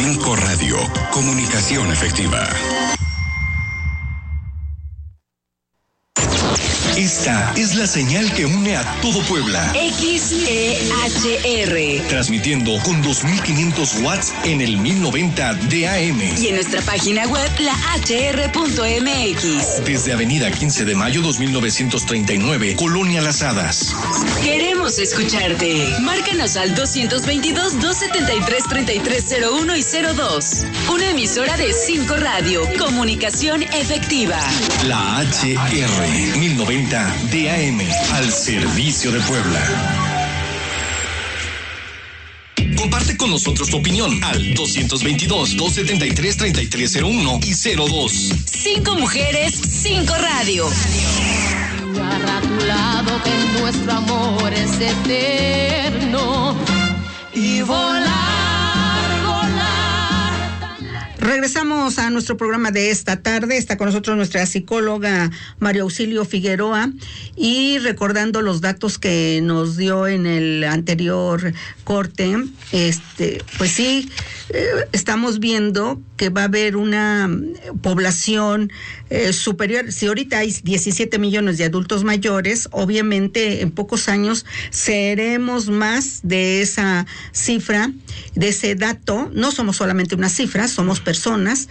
5 Radio, comunicación efectiva. Esta es la señal que une a todo Puebla. XEHR. Transmitiendo con 2500 watts en el 1090 de AM. Y en nuestra página web, lahr.mx. Desde Avenida 15 de Mayo 2939, Colonia Las Hadas. Queremos escucharte. Márcanos al 222-273-3301 y 02. Una emisora de 5 Radio. Comunicación efectiva. La HR 1090 DAM, al servicio de Puebla. Comparte con nosotros tu opinión al 222-273-3301 y 02. 5 mujeres, 5 radio. A tu lado que nuestro amor es eterno y volar. Regresamos a nuestro programa de esta tarde. Está con nosotros nuestra psicóloga María Auxilio Figueroa, y recordando los datos que nos dio en el anterior corte, pues sí, estamos viendo que va a haber una población superior. Si ahorita hay 17 millones de adultos mayores, obviamente en pocos años seremos más de esa cifra, de ese dato. No somos solamente una cifra, somos personas,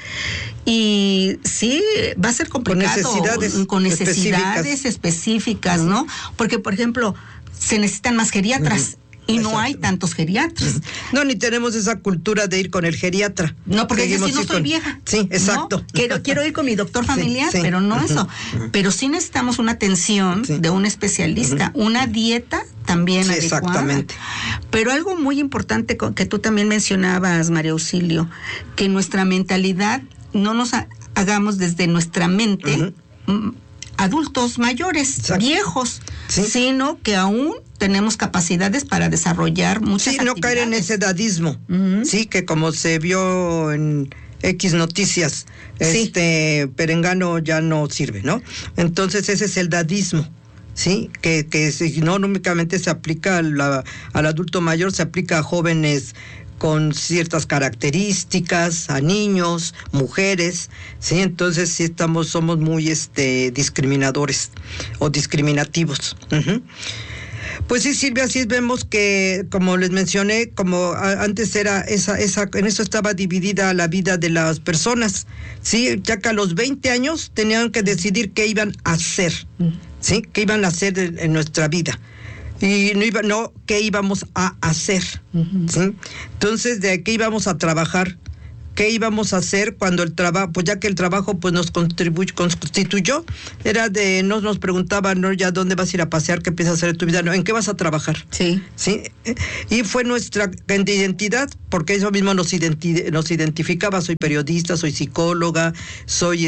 y sí, va a ser complicado. Con necesidades específicas, ¿no? Porque, por ejemplo, se necesitan más geriatras. Y no hay tantos geriatras. No, ni tenemos esa cultura de ir con el geriatra. No, porque yo sí no soy vieja. Sí, exacto. ¿No? Quiero ir con mi doctor familiar, sí. Pero no eso. Pero sí necesitamos una atención de un especialista, una dieta también adecuada. Exactamente. Pero algo muy importante que tú también mencionabas, María Auxilio, que nuestra mentalidad no nos hagamos desde nuestra mente adultos mayores, viejos, sino que aún tenemos capacidades para desarrollar muchas actividades. No caer en ese edadismo, sí, que como se vio en X noticias, perengano ya no sirve, ¿no? Entonces ese es el edadismo. Sí, que si no únicamente se aplica al adulto mayor, se aplica a jóvenes con ciertas características, a niños, mujeres, sí, entonces sí somos muy discriminadores o discriminativos. Pues sí, Silvia, así vemos que, como les mencioné, como antes era en eso estaba dividida la vida de las personas, sí, ya que a los 20 años tenían que decidir qué iban a hacer, sí, qué iban a hacer en nuestra vida. Y qué íbamos a hacer, ¿sí? Entonces, ¿de qué íbamos a trabajar? ¿Qué íbamos a hacer cuando el trabajo, pues ya que el trabajo pues nos constituyó, era no nos preguntaban, no, ya dónde vas a ir a pasear, qué piensas hacer en tu vida, no, ¿en qué vas a trabajar? Sí. Y fue nuestra identidad, porque eso mismo nos identificaba. Soy periodista, soy psicóloga, soy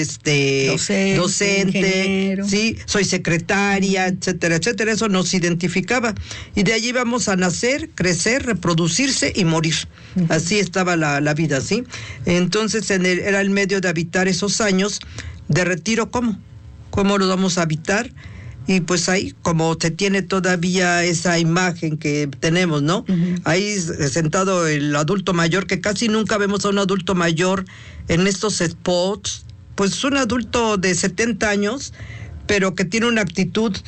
docente, sí, soy secretaria, etcétera, etcétera. Eso nos identificaba. Y de allí íbamos a nacer, crecer, reproducirse y morir. Así estaba la vida, ¿sí? Entonces era el medio de habitar esos años de retiro. ¿Cómo lo vamos a habitar? Y pues ahí, como se tiene todavía esa imagen que tenemos, ¿no? Ahí sentado el adulto mayor, que casi nunca vemos a un adulto mayor en estos spots, pues un adulto de 70 años, pero que tiene una actitud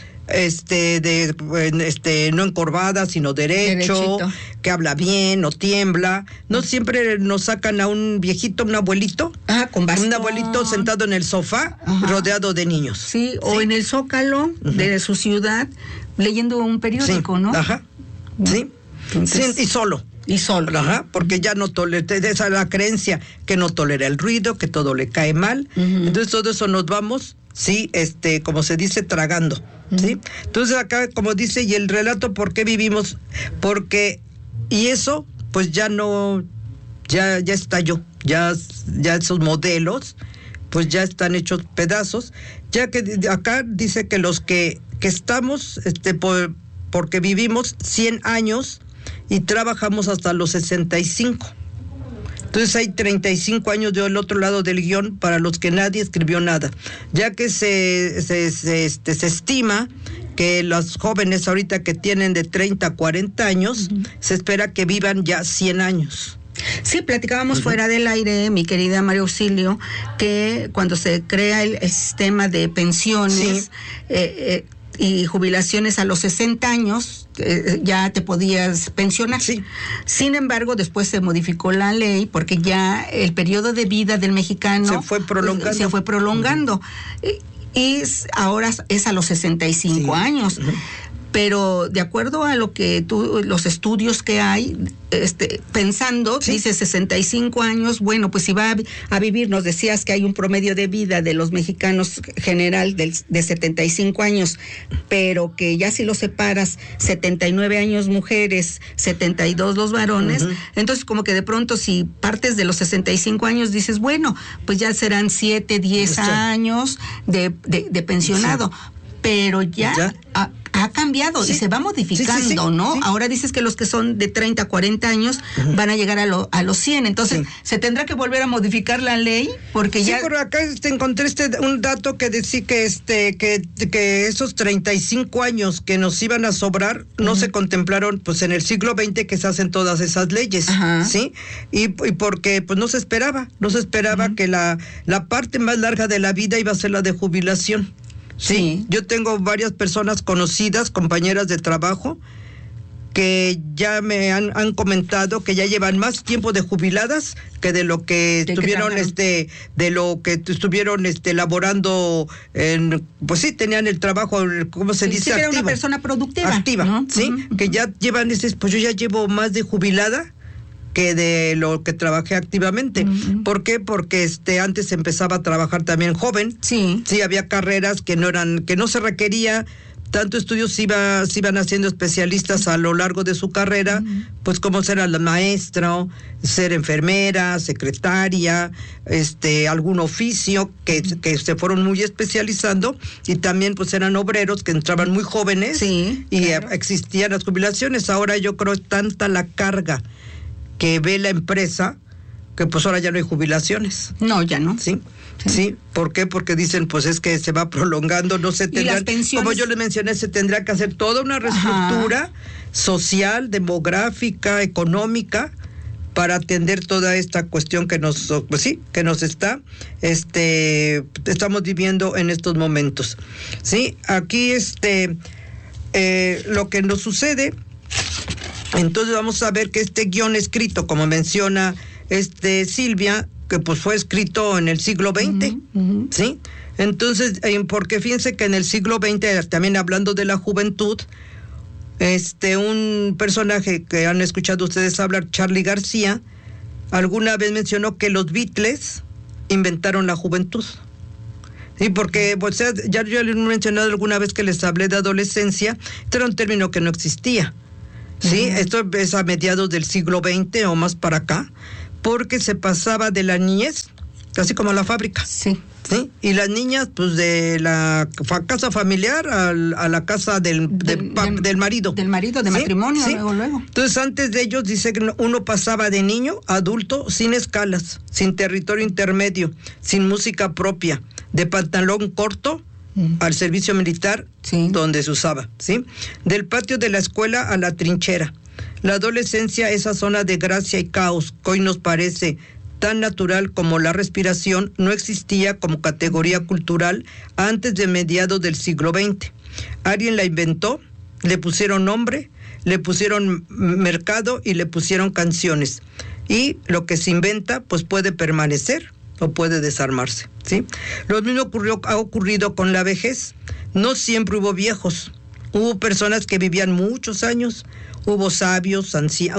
no encorvada, sino derechito, que habla bien, no tiembla. No siempre nos sacan a un viejito, un abuelito, con bastón, un abuelito sentado en el sofá, rodeado de niños. Sí, o en el zócalo de su ciudad, leyendo un periódico, ¿no? Sí. Entonces, sí, y solo. Porque ya no tolera, esa es la creencia, que no tolera el ruido, que todo le cae mal. Entonces todo eso nos vamos, sí, como se dice, tragando, ¿sí? Entonces acá, como dice, y el relato, ¿por qué vivimos? Porque, y eso, pues ya no, ya estalló, ya esos modelos, pues ya están hechos pedazos, ya que acá dice que los que estamos, porque vivimos 100 años y trabajamos hasta los 65. Entonces hay 35 años del otro lado del guión para los que nadie escribió nada, ya que se estima que los jóvenes ahorita que tienen de 30 a 40 años, se espera que vivan ya 100 años. Sí, platicábamos fuera del aire, mi querida María Auxilio, que cuando se crea el sistema de pensiones y jubilaciones a los 60 años, ya te podías pensionar. Sí. Sin embargo, después se modificó la ley porque ya el periodo de vida del mexicano se fue prolongando. Y ahora es a los 65 años. Pero de acuerdo a lo que los estudios que hay, pensando, dice 65 años, bueno, pues si va a vivir, nos decías que hay un promedio de vida de los mexicanos general de 75 años, pero que ya si lo separas, 79 años mujeres, 72 los varones, entonces como que de pronto si partes de los 65 años dices, bueno, pues ya serán 7, 10 años de pensionado. Pero ya ha cambiado y se va modificando, ¿no? Sí. Ahora dices que los que son de 30 a 40 años van a llegar a los 100, entonces se tendrá que volver a modificar la ley porque ya... Sí, pero acá encontré un dato que decía que esos 35 años que nos iban a sobrar no se contemplaron pues en el siglo XX que se hacen todas esas leyes, ¿sí? Y porque pues no se esperaba que la parte más larga de la vida iba a ser la de jubilación. Sí, yo tengo varias personas conocidas, compañeras de trabajo, que ya me han comentado que ya llevan más tiempo de jubiladas que de lo que estuvieron laborando pues sí, tenían el trabajo, ¿cómo se dice? Era una persona productiva. Activa, ¿no? Sí, que ya llevan pues yo ya llevo más de jubilada que de lo que trabajé activamente. ¿Por qué? Porque antes empezaba a trabajar también joven. Sí, había carreras que no se requería tanto estudios, se iban haciendo especialistas a lo largo de su carrera, pues como ser la maestra, ser enfermera, secretaria, algún oficio que se fueron muy especializando, y también pues eran obreros que entraban muy jóvenes y existían las jubilaciones. Ahora yo creo es tanta la carga que ve la empresa, que pues ahora ya no hay jubilaciones. No, ya no. Sí. ¿Por qué? Porque dicen, pues es que se va prolongando, no se tendrán, como yo les mencioné, se tendrá que hacer toda una reestructura social, demográfica, económica, para atender toda esta cuestión que nos estamos viviendo en estos momentos. Sí, aquí lo que nos sucede. Entonces vamos a ver que este guión escrito, como menciona Silvia, que pues fue escrito en el siglo XX, ¿sí? Entonces, porque fíjense que en el siglo XX, también hablando de la juventud, un personaje que han escuchado ustedes hablar, Charly García, alguna vez mencionó que los Beatles inventaron la juventud. Sí, porque pues, ya yo les he mencionado alguna vez que les hablé de adolescencia, este era un término que no existía. Sí, esto es a mediados del siglo XX o más para acá, porque se pasaba de la niñez, casi como a la fábrica. Sí. Y las niñas, pues de la casa familiar a la casa del marido. Del marido, de matrimonio, luego. Entonces, antes de ellos, dice que uno pasaba de niño a adulto sin escalas, sin territorio intermedio, sin música propia, de pantalón corto al servicio militar, donde se usaba, ¿sí? Del patio de la escuela a la trinchera. La adolescencia, esa zona de gracia y caos que hoy nos parece tan natural como la respiración, no existía como categoría cultural antes de mediados del siglo XX. Alguien la inventó, le pusieron nombre, le pusieron mercado y le pusieron canciones. Y lo que se inventa, pues puede permanecer o puede desarmarse, ¿sí? Lo mismo ha ocurrido con la vejez. No siempre hubo viejos, hubo personas que vivían muchos años, hubo sabios,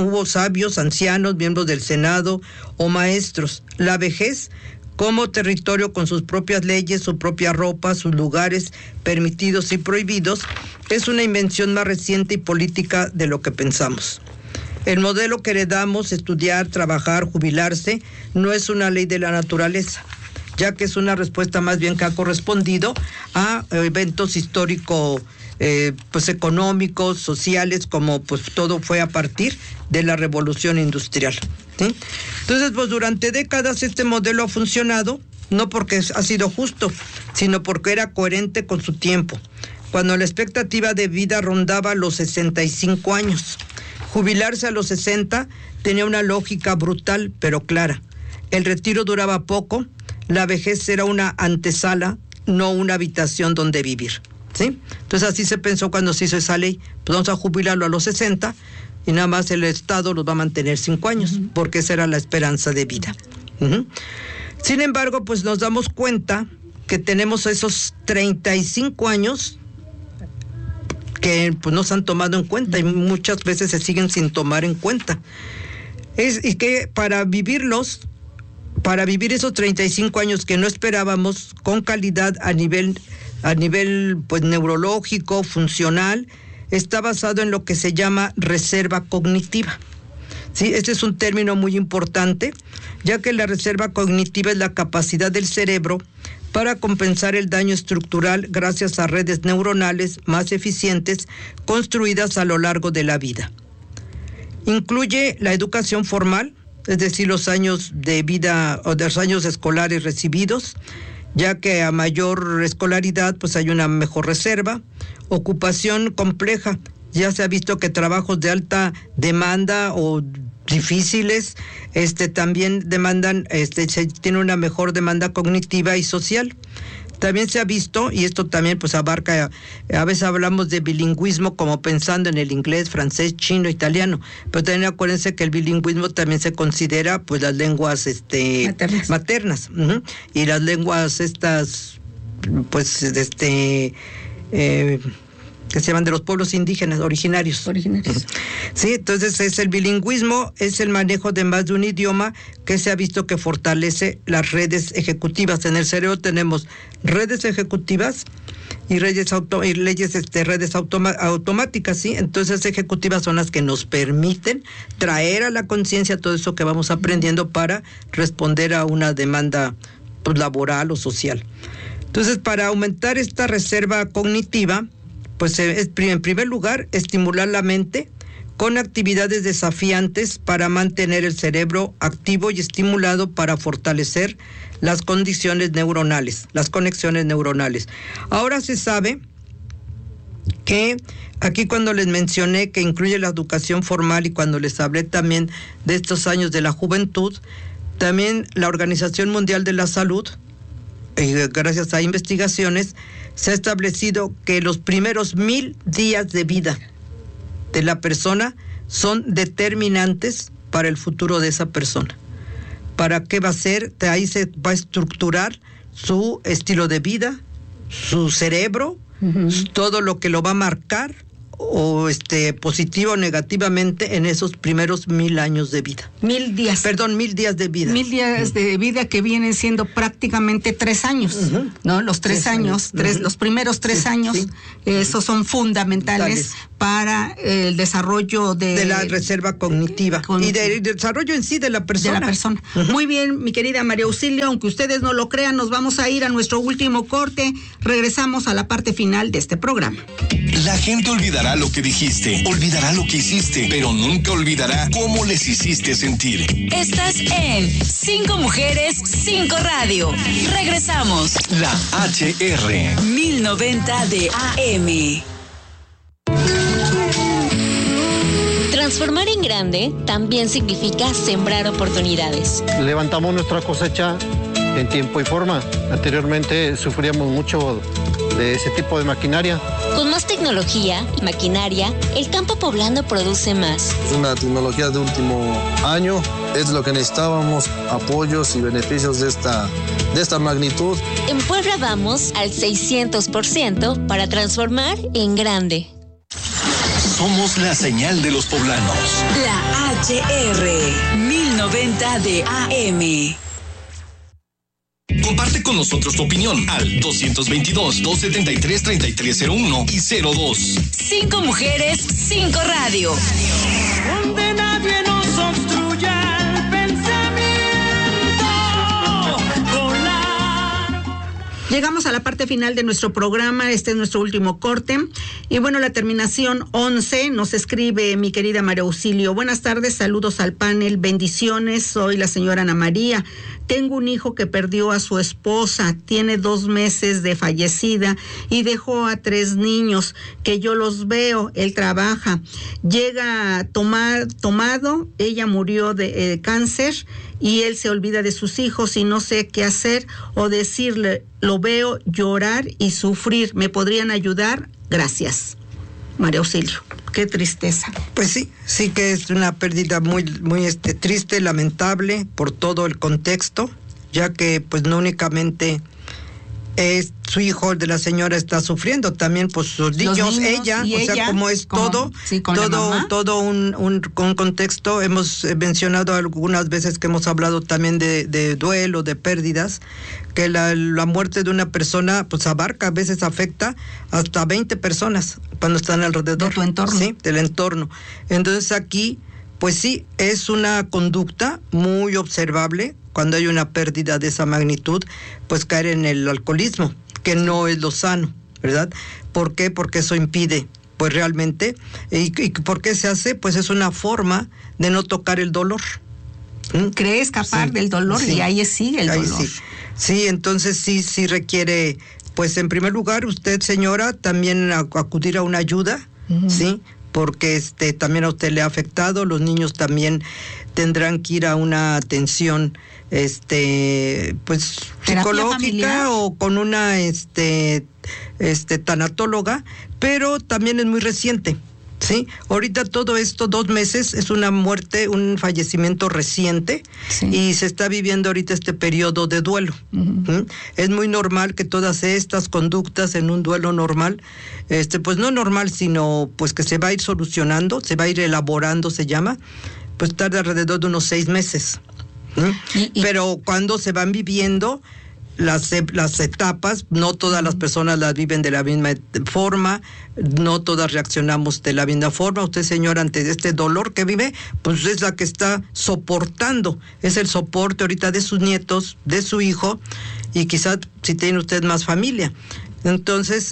ancianos, miembros del Senado o maestros. La vejez como territorio con sus propias leyes, su propia ropa, sus lugares permitidos y prohibidos, es una invención más reciente y política de lo que pensamos. El modelo que heredamos, estudiar, trabajar, jubilarse, no es una ley de la naturaleza, ya que es una respuesta más bien que ha correspondido a eventos históricos, pues económicos, sociales, como pues todo fue a partir de la revolución industrial, ¿sí? Entonces, pues durante décadas este modelo ha funcionado, no porque ha sido justo, sino porque era coherente con su tiempo, cuando la expectativa de vida rondaba los 65 años. Jubilarse a los 60 tenía una lógica brutal, pero clara. El retiro duraba poco, la vejez era una antesala, no una habitación donde vivir, ¿sí? Entonces así se pensó cuando se hizo esa ley, pues vamos a jubilarlo a los 60 y nada más el Estado los va a mantener 5 años, porque esa era la esperanza de vida. Sin embargo, pues nos damos cuenta que tenemos esos 35 años que pues no se han tomado en cuenta y muchas veces se siguen sin tomar en cuenta. Y que para vivir esos 35 años que no esperábamos con calidad a nivel pues neurológico, funcional, está basado en lo que se llama reserva cognitiva. Sí, este es un término muy importante, ya que la reserva cognitiva es la capacidad del cerebro para compensar el daño estructural gracias a redes neuronales más eficientes construidas a lo largo de la vida. Incluye la educación formal, es decir, los años de vida o de los años escolares recibidos, ya que a mayor escolaridad pues hay una mejor reserva. Ocupación compleja, ya se ha visto que trabajos de alta demanda o difíciles también demandan, se tiene una mejor demanda cognitiva y social. También se ha visto, y esto también pues abarca, a veces hablamos de bilingüismo como pensando en el inglés, francés, chino, italiano, pero también acuérdense que el bilingüismo también se considera pues las lenguas maternas, y las lenguas pues que se llaman de los pueblos indígenas originarios. Sí, entonces es el bilingüismo, es el manejo de más de un idioma que se ha visto que fortalece las redes ejecutivas. En el cerebro tenemos redes ejecutivas y redes automáticas, ¿sí? Entonces ejecutivas son las que nos permiten traer a la conciencia todo eso que vamos aprendiendo para responder a una demanda pues, laboral o social. Entonces, para aumentar esta reserva cognitiva, pues en primer lugar, estimular la mente con actividades desafiantes para mantener el cerebro activo y estimulado para fortalecer las conexiones neuronales. Ahora se sabe que aquí cuando les mencioné que incluye la educación formal y cuando les hablé también de estos años de la juventud, también la Organización Mundial de la Salud, gracias a investigaciones, se ha establecido que los primeros 1000 días de vida de la persona son determinantes para el futuro de esa persona. ¿Para qué va a ser? De ahí se va a estructurar su estilo de vida, su cerebro, todo lo que lo va a marcar o positivo o negativamente en esos primeros 1000 años de vida. 1000 días. Perdón, 1000 días de vida. 1000 días de vida que vienen siendo prácticamente 3 años, ¿no? Los 3 años, los primeros 3 años, esos son fundamentales para el desarrollo de la reserva cognitiva y del desarrollo en sí de la persona. Muy bien, mi querida María Auxilio, aunque ustedes no lo crean, nos vamos a ir a nuestro último corte. Regresamos a la parte final de este programa. La gente olvidará lo que dijiste, olvidará lo que hiciste, pero nunca olvidará cómo les hiciste sentir. Estás en 5 Mujeres, 5 Radio. Regresamos. La HR 1090 de AM. Transformar en grande también significa sembrar oportunidades. Levantamos nuestra cosecha en tiempo y forma. Anteriormente sufríamos mucho de ese tipo de maquinaria. Con más tecnología y maquinaria, el campo poblano produce más. Es una tecnología de último año, es lo que necesitábamos, apoyos y beneficios de esta magnitud. En Puebla vamos al 600% para transformar en grande. Somos la señal de los poblanos. La HR 1090 de AM. Comparte con nosotros tu opinión al 222-273-3301 y 02. 5 Mujeres, 5 Radio. Donde nadie nos obstruya el pensamiento. Llegamos a la parte final de nuestro programa, este es nuestro último corte. Y bueno, la terminación 11 nos escribe mi querida María Auxilio. Buenas tardes, saludos al panel, bendiciones, soy la señora Ana María. Tengo un hijo que perdió a su esposa, tiene 2 meses de fallecida y dejó a 3 niños que yo los veo, él trabaja. Llega tomado, ella murió de cáncer y él se olvida de sus hijos y no sé qué hacer o decirle, lo veo llorar y sufrir. ¿Me podrían ayudar? Gracias. María Auxilio, qué tristeza. Pues sí que es una pérdida muy triste, lamentable por todo el contexto, ya que pues no únicamente es su hijo de la señora está sufriendo, también pues sus niños, ella, o sea, como es todo un contexto. Hemos mencionado algunas veces que hemos hablado también de duelo, de pérdidas, que la muerte de una persona pues abarca, a veces afecta hasta 20 personas cuando están alrededor. De tu entorno. Sí, del entorno. Entonces aquí, pues sí, es una conducta muy observable cuando hay una pérdida de esa magnitud, pues caer en el alcoholismo, que no es lo sano, ¿verdad? ¿Por qué? Porque eso impide, pues realmente, ¿y por qué se hace? Pues es una forma de no tocar el dolor. Cree escapar del dolor y ahí sigue el dolor. Sí, entonces sí requiere, pues en primer lugar, usted, señora, también acudir a una ayuda, ¿sí? Porque también a usted le ha afectado, los niños también tendrán que ir a una atención pues psicológica o con una tanatóloga, pero también es muy reciente, ¿sí? Ahorita todo esto, 2 meses, es una muerte, un fallecimiento reciente, y se está viviendo ahorita este periodo de duelo. Es muy normal que todas estas conductas en un duelo normal, pues no normal, sino pues que se va a ir solucionando, se va a ir elaborando, se llama, pues tarda alrededor de unos 6 meses. Pero cuando se van viviendo las etapas, no todas las personas las viven de la misma forma, no todas reaccionamos de la misma forma. Usted, señora, ante este dolor que vive, pues es la que está soportando, es el soporte ahorita de sus nietos, de su hijo, y quizás si tiene usted más familia. Entonces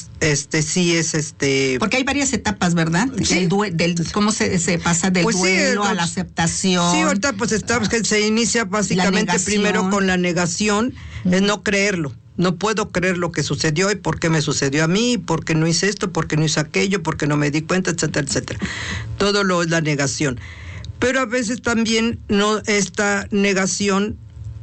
porque hay varias etapas, ¿verdad? Sí. Cómo se pasa del pues duelo a la aceptación. Sí, ahorita pues que se inicia básicamente primero con la negación, es no creerlo. No puedo creer lo que sucedió y por qué me sucedió a mí, por qué no hice esto, por qué no hice aquello, por qué no me di cuenta, etcétera, etcétera. Todo lo es la negación. Pero a veces también esta negación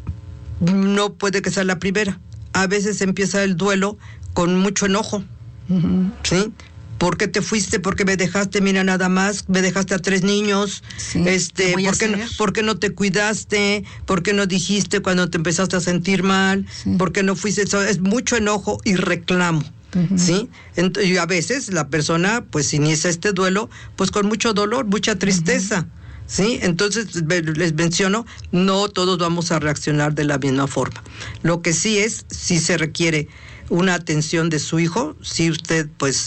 no puede que sea la primera. A veces empieza el duelo con mucho enojo, ¿sí? ¿Por qué te fuiste? ¿Por qué me dejaste? Mira, nada más, me dejaste a 3 niños. ¿Por qué no te cuidaste? ¿Por qué no dijiste cuando te empezaste a sentir mal? ¿Por qué no fuiste? Es mucho enojo y reclamo, ¿sí? Y a veces la persona pues inicia este duelo pues con mucho dolor, mucha tristeza. ¿Sí? Entonces les menciono, no todos vamos a reaccionar de la misma forma. Lo que sí se requiere una atención de su hijo, si usted pues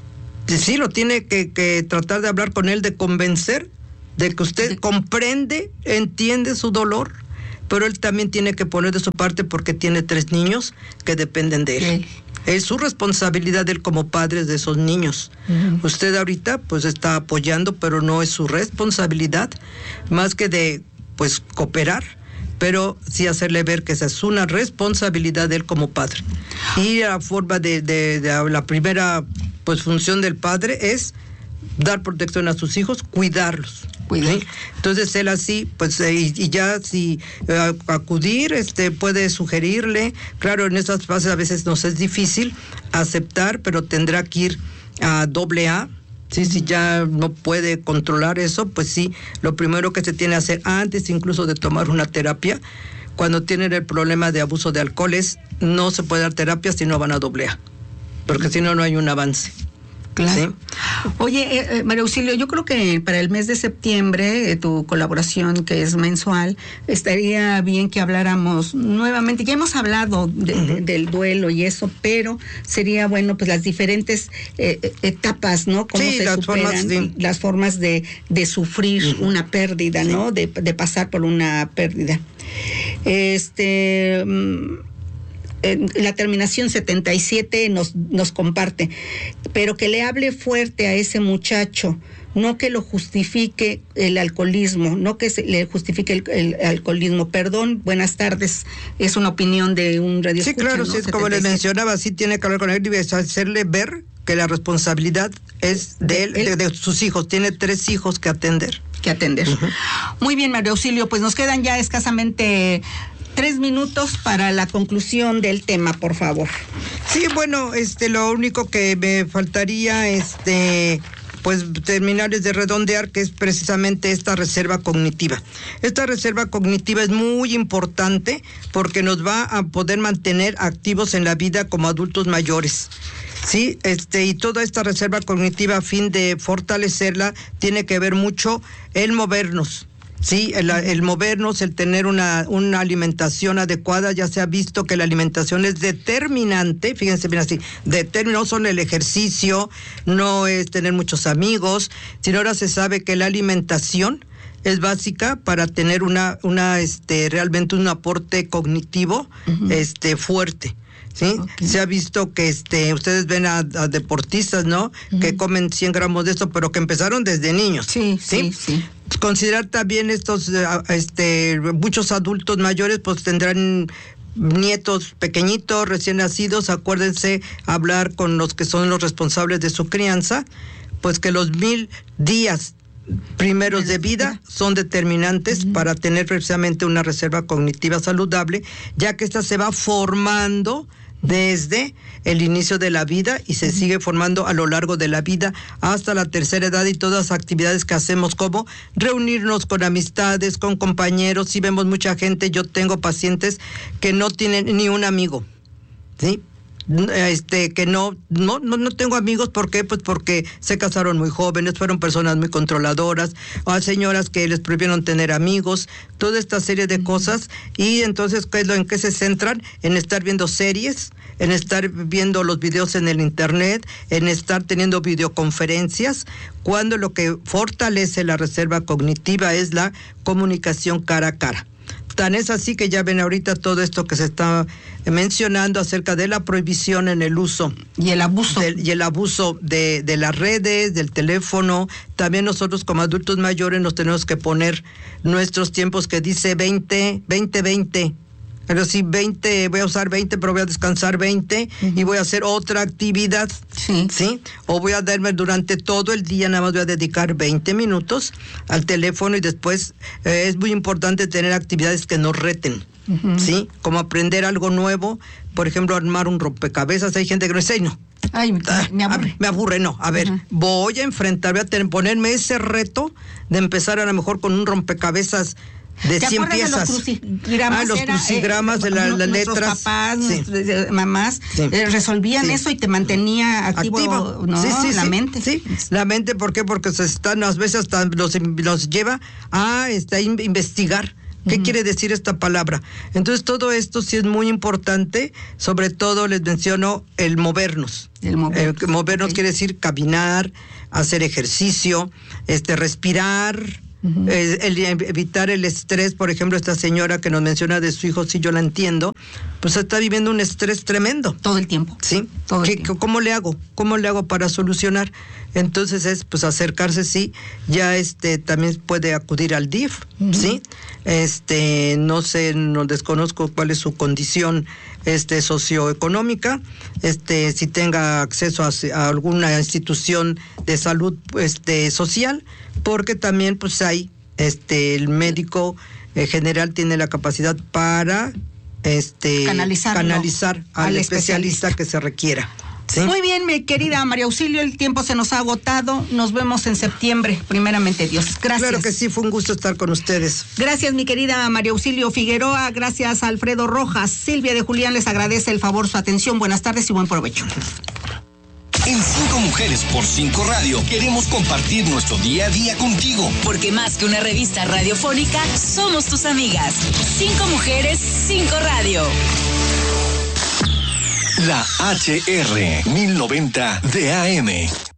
sí lo tiene que tratar de hablar con él, de convencer de que usted comprende, entiende su dolor, pero él también tiene que poner de su parte porque tiene 3 niños que dependen de él. Es su responsabilidad él como padre de esos niños. Usted ahorita pues está apoyando, pero no es su responsabilidad, más que de pues cooperar, pero sí hacerle ver que esa es una responsabilidad de él como padre. Y la forma de la primera pues función del padre es dar protección a sus hijos, cuidarlos. ¿Sí? Entonces él así, pues, y ya si acudir, puede sugerirle, claro, en estas fases a veces nos es difícil aceptar, pero tendrá que ir a AA, ¿sí? Si ya no puede controlar eso, pues sí, lo primero que se tiene que hacer antes incluso de tomar una terapia, cuando tienen el problema de abuso de alcohol, no se puede dar terapia si no van a AA, porque si no, no hay un avance. Claro. ¿Sí? Oye, María Auxilio, yo creo que para el mes de septiembre, tu colaboración que es mensual, estaría bien que habláramos nuevamente. Ya hemos hablado del duelo y eso, pero sería bueno pues las diferentes etapas, ¿no? Cómo se superan las formas de sufrir una pérdida, ¿no? De pasar por una pérdida. la terminación 77 nos comparte, pero que le hable fuerte a ese muchacho, no que lo justifique el alcoholismo, no que le justifique el alcoholismo. Perdón, buenas tardes, es una opinión de un radio. Sí, claro, ¿no? Sí, como les mencionaba, sí tiene que hablar con él y hacerle ver que la responsabilidad es de él, de sus hijos. Tiene 3 hijos que atender. Uh-huh. Muy bien, María Auxilio, pues nos quedan ya escasamente 3 minutos para la conclusión del tema, por favor. Sí, bueno, lo único que me faltaría, pues terminar de redondear, que es precisamente esta reserva cognitiva. Esta reserva cognitiva es muy importante porque nos va a poder mantener activos en la vida como adultos mayores. Sí, y toda esta reserva cognitiva, a fin de fortalecerla, tiene que ver mucho el movernos. Sí, el movernos, el tener una alimentación adecuada. Ya se ha visto que la alimentación es determinante, fíjense bien así, no solo el ejercicio, no es tener muchos amigos, sino ahora se sabe que la alimentación es básica para tener realmente un aporte cognitivo, uh-huh, fuerte. ¿Sí? Okay. Se ha visto que ustedes ven a deportistas, ¿no? Uh-huh. Que comen 100 gramos de esto, pero que empezaron desde niños. Sí. Considerar también estos, muchos adultos mayores, pues tendrán nietos pequeñitos, recién nacidos. Acuérdense hablar con los que son los responsables de su crianza, pues que los 1000 días primeros de vida son determinantes, uh-huh, para tener precisamente una reserva cognitiva saludable, ya que esta se va formando desde el inicio de la vida y se sigue formando a lo largo de la vida hasta la tercera edad, y todas las actividades que hacemos, como reunirnos con amistades, con compañeros. Si vemos mucha gente, yo tengo pacientes que no tienen ni un amigo, ¿sí? Que no tengo amigos. ¿Por qué? Pues porque se casaron muy jóvenes, fueron personas muy controladoras, o señoras que les prohibieron tener amigos, toda esta serie de cosas. Y entonces, ¿en qué se centran? En estar viendo series, en estar viendo los videos en el internet, en estar teniendo videoconferencias, cuando lo que fortalece la reserva cognitiva es la comunicación cara a cara. Tan es así que ya ven ahorita todo esto que se está mencionando acerca de la prohibición en el uso y el abuso de las redes, del teléfono. También nosotros como adultos mayores nos tenemos que poner nuestros tiempos, que dice 20. Pero sí, 20, voy a usar 20, pero voy a descansar 20, uh-huh, y voy a hacer otra actividad, ¿sí? O voy a darme durante todo el día, nada más voy a dedicar 20 minutos al teléfono, y después es muy importante tener actividades que nos reten, uh-huh, ¿sí? Como aprender algo nuevo, por ejemplo, armar un rompecabezas. Hay gente que no dice, no. Ay, me aburre. Me aburre, no. A ver, uh-huh, voy a enfrentar, ponerme ese reto de empezar a lo mejor con un rompecabezas de 100 piezas. Los crucigramas de las letras. Nuestros papás, nuestras mamás, resolvían eso y te mantenía activo. ¿No? La mente. Sí, la mente, ¿por qué? Porque a veces hasta los lleva a investigar. ¿Qué quiere decir esta palabra? Entonces, todo esto sí es muy importante. Sobre todo, les menciono el movernos. Movernos quiere decir caminar, hacer ejercicio, respirar. Uh-huh. Evitar el estrés. Por ejemplo, esta señora que nos menciona de su hijo, sí, yo la entiendo, pues está viviendo un estrés tremendo. Todo el tiempo. Sí. ¿Cómo le hago? ¿Cómo le hago para solucionar? Entonces es, pues, acercarse, sí. Ya también puede acudir al DIF, uh-huh, ¿sí? No sé, no desconozco cuál es su condición socioeconómica, si tenga acceso a alguna institución de salud social, porque también pues hay el médico general tiene la capacidad para canalizar al especialista que se requiera. ¿Sí? Muy bien, mi querida María Auxilio, el tiempo se nos ha agotado. Nos vemos en septiembre, primeramente Dios. Gracias. Claro que sí, fue un gusto estar con ustedes. Gracias, mi querida María Auxilio Figueroa. Gracias, Alfredo Rojas. Silvia de Julián les agradece el favor, su atención. Buenas tardes y buen provecho. En 5 Mujeres por 5 Radio queremos compartir nuestro día a día contigo. Porque más que una revista radiofónica, somos tus amigas. 5 Mujeres, 5 Radio. La HR 1090 de AM.